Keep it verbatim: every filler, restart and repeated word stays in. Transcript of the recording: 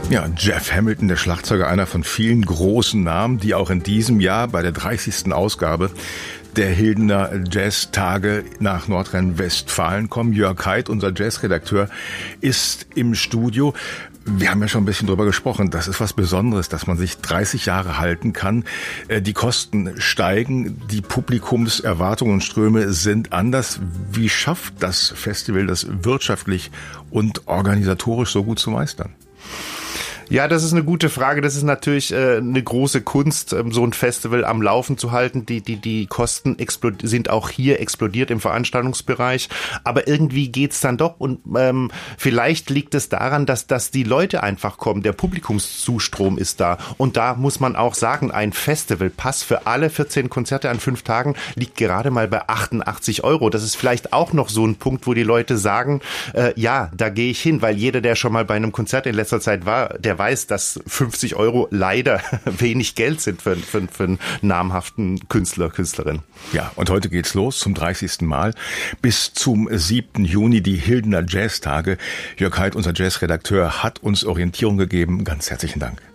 Ja, Jeff Hamilton, der Schlagzeuger, einer von vielen großen Namen, die auch in diesem Jahr bei der dreißigsten Ausgabe der Hildener Jazz-Tage nach Nordrhein-Westfalen kommen. Jörg Haidt, unser Jazzredakteur, ist im Studio. Wir haben ja schon ein bisschen drüber gesprochen. Das ist was Besonderes, dass man sich dreißig Jahre halten kann. Die Kosten steigen, die Publikumserwartungen und Ströme sind anders. Wie schafft das Festival das wirtschaftlich und organisatorisch so gut zu meistern? Ja, das ist eine gute Frage. Das ist natürlich äh, eine große Kunst, ähm, so ein Festival am Laufen zu halten. Die die die Kosten explod- sind auch hier explodiert im Veranstaltungsbereich. Aber irgendwie geht's dann doch. Und ähm, vielleicht liegt es daran, dass dass die Leute einfach kommen. Der Publikumszustrom ist da. Und da muss man auch sagen, ein Festivalpass für alle vierzehn Konzerte an fünf Tagen liegt gerade mal bei achtundachtzig Euro. Das ist vielleicht auch noch so ein Punkt, wo die Leute sagen, äh, ja, da gehe ich hin. Weil jeder, der schon mal bei einem Konzert in letzter Zeit war, der weiß, dass fünfzig Euro leider wenig Geld sind für, für, für einen namhaften Künstler, Künstlerin. Ja, und heute geht's los zum dreißigsten Mal bis zum siebten Juni, die Hildener Jazztage. Jörg Haidt, unser Jazzredakteur, hat uns Orientierung gegeben. Ganz herzlichen Dank.